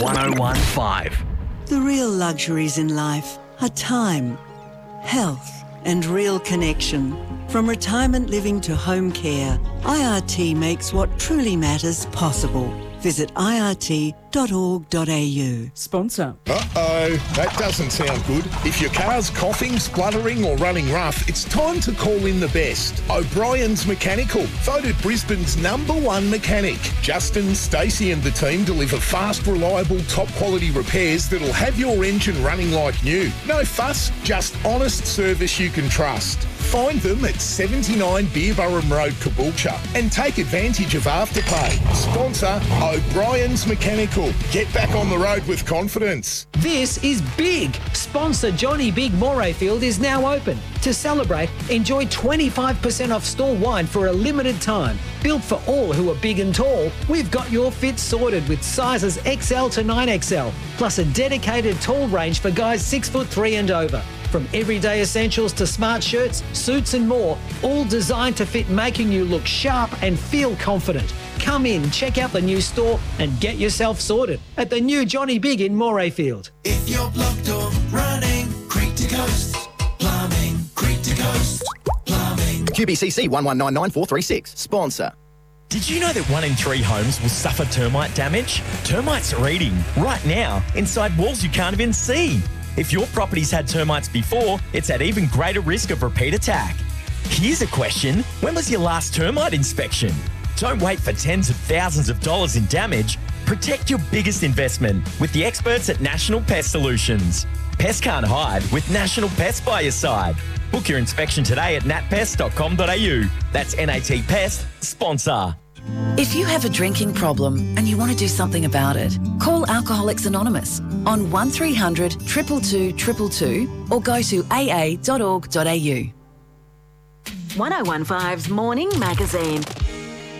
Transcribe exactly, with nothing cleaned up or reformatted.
one oh one five. The real luxuries in life are time, health, and real connection. From retirement living to home care, I R T makes what truly matters possible. Visit I R T dot org dot A U. Sponsor. Uh-oh, that doesn't sound good. If your car's coughing, spluttering or running rough, it's time to call in the best. O'Brien's Mechanical, voted Brisbane's number one mechanic. Justin, Stacey and the team deliver fast, reliable, top quality repairs that'll have your engine running like new. No fuss, just honest service you can trust. Find them at seventy-nine Beerburrum Road, Caboolture, and take advantage of Afterpay. Sponsor O'Brien's Mechanical. Get back on the road with confidence. This is big. Sponsor Johnny Big Morayfield is now open. To celebrate, enjoy twenty-five percent off store wine for a limited time. Built for all who are big and tall, we've got your fit sorted with sizes X L to nine X L, plus a dedicated tall range for guys six foot three and over. From everyday essentials to smart shirts, suits and more, all designed to fit, making you look sharp and feel confident. Come in, check out the new store and get yourself sorted at the new Johnny Big in Morayfield. If you're blocked or running, Creek to Coast Plumbing, Creek to Coast Plumbing. Q B C C one one nine nine four three six. Sponsor. Did you know that one in three homes will suffer termite damage? Termites are eating, right now, inside walls you can't even see. If your property's had termites before, it's at even greater risk of repeat attack. Here's a question. When was your last termite inspection? Don't wait for tens of thousands of dollars in damage. Protect your biggest investment with the experts at National Pest Solutions. Pests can't hide with National Pest by your side. Book your inspection today at nat pest dot com dot a u. That's N A T Pest, sponsor. If you have a drinking problem and you want to do something about it, call Alcoholics Anonymous on one three hundred two two two two two or go to a a dot org dot a u. one oh one five's Morning Magazine